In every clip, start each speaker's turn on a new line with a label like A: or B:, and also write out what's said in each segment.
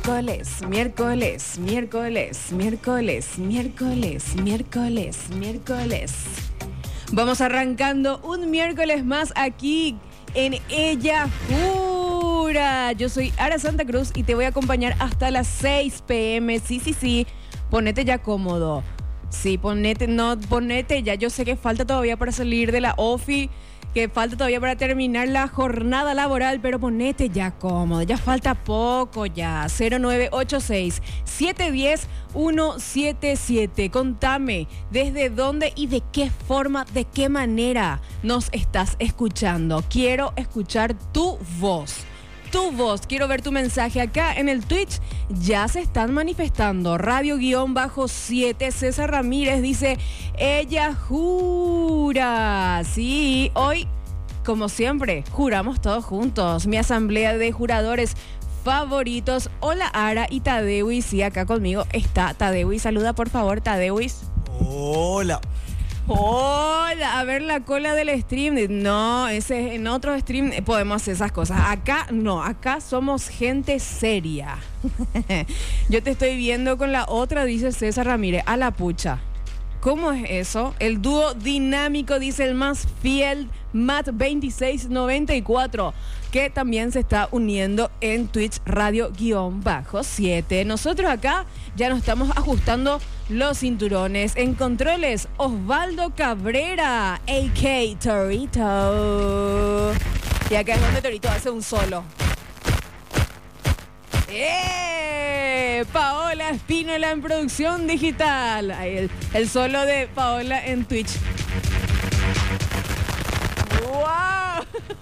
A: miércoles. Vamos arrancando un miércoles más aquí en Ella Jura. Yo soy Ara Santa Cruz y te voy a acompañar hasta las 6 p.m. Sí. Ponete ya cómodo. Sí, ponete ya. Yo sé que falta todavía para salir de la ofi, que falta todavía para terminar la jornada laboral, pero ponete ya cómodo. Ya falta poco ya. 0986-710-177. Contame desde dónde y de qué forma, de qué manera nos estás escuchando. Quiero escuchar tu voz. Quiero ver tu mensaje acá en el Twitch. Ya se están manifestando. Radio-7. César Ramírez dice: Ella jura. Sí, hoy, como siempre, juramos todos juntos. Mi asamblea de juradores favoritos. Hola, Ara y Tadeuis. Sí, acá conmigo está Tadeuis. Saluda, por favor, Tadeuis.
B: Hola, a ver la cola del stream. No, ese en otro stream podemos hacer esas cosas. Acá no, acá somos gente seria. Yo te estoy viendo con la otra, dice César Ramírez. A la pucha. ¿Cómo es eso? El dúo dinámico, dice el más fiel, Matt2694, que también se está uniendo en Twitch Radio-7. Nosotros acá ya nos estamos ajustando los cinturones. En controles, Osvaldo Cabrera, a.k.a. Torito. Y acá es donde Torito hace un solo. Paola Espínola en producción digital. Ahí el solo de Paola en Twitch. ¡Wow!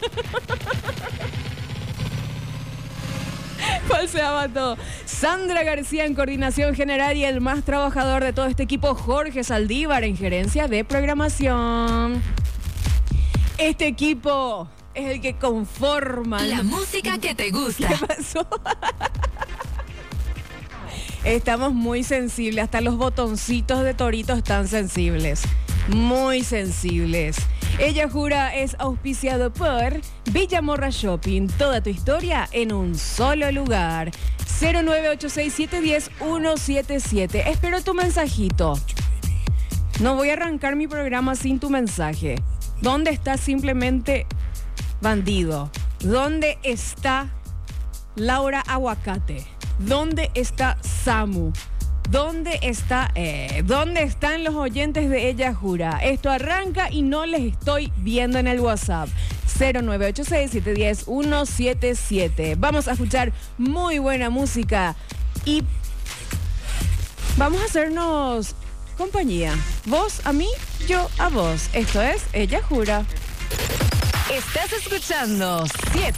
B: Falseaba todo. Sandra García en coordinación general y el más trabajador de todo este equipo, Jorge Saldívar, en gerencia de programación. Este equipo es el que conforma
C: la música que te gusta.
B: ¿Qué pasó? Estamos muy sensibles, hasta los botoncitos de Torito están sensibles, muy sensibles. Ella Jura es auspiciado por Villamorra Shopping, toda tu historia en un solo lugar. 0986-710-177. Espero tu mensajito. No voy a arrancar mi programa sin tu mensaje. ¿Dónde está simplemente bandido? ¿Dónde está Laura Aguacate? ¿Dónde está Samu? ¿Dónde están los oyentes de Ella Jura? Esto arranca y no les estoy viendo en el WhatsApp. 0986-710-177. Vamos a escuchar muy buena música y vamos a hacernos compañía. Vos a mí, yo a vos. Esto es Ella Jura.
C: Estás escuchando 7.